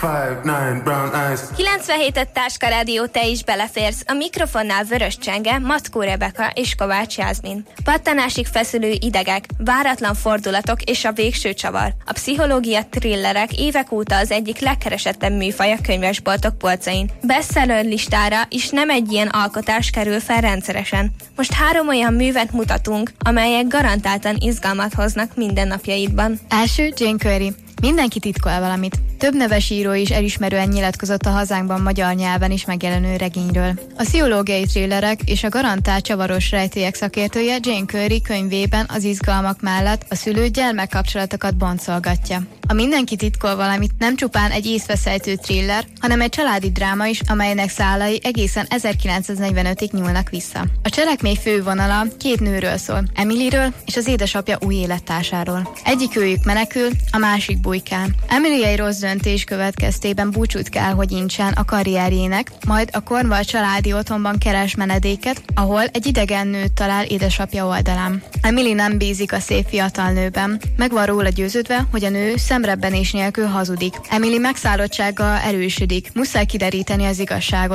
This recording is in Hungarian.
5-9 brown eyes. 97-et Táska Rádió, te is beleférsz. A mikrofonnál Vörös Csenge, Mackó Rebeka és Kovács Jászmin. Pattanásig feszülő idegek, váratlan fordulatok és a végső csavar. A pszichológia thrillerek évek óta az egyik legkeresettebb műfaj a könyvesboltok polcain. Bestseller listára is nem egy ilyen alkotás kerül fel rendszeresen. Most 3 olyan művet mutatunk, amelyek garantáltan izgalmat hoznak mindennapjaidban. Első, Jane Carey. Mindenki titkol valamit. Több neves író is elismerően nyilatkozott a hazánkban magyar nyelven is megjelenő regényről. A pszichológiai thrillerek és a garantált csavaros rejtélyek szakértője Jane Carey könyvében az izgalmak mellett a szülő-gyermek kapcsolatokat boncolgatja. A Mindenki titkol valamit nem csupán egy észveszejtő thriller, hanem egy családi dráma is, amelynek szálai egészen 1945-ig nyúlnak vissza. A cselekmény fővonala 2 nőről szól, Emilyről és az édesapja új élettársáról. Egyikőjük menekül, a másik bujkál. Emily egy rossz döntés következtében búcsút kell, hogy incsen a karrierjének, majd a Cornwall családi otthonban keres menedéket, ahol egy idegen nőt talál édesapja oldalán. Emily nem bízik a szép fiatal nőben, meg van róla győződve, hogy a nő szemrebbenés nélkül hazudik. Emily megszállottsága erősödik, muszáj kideríteni az igazságot.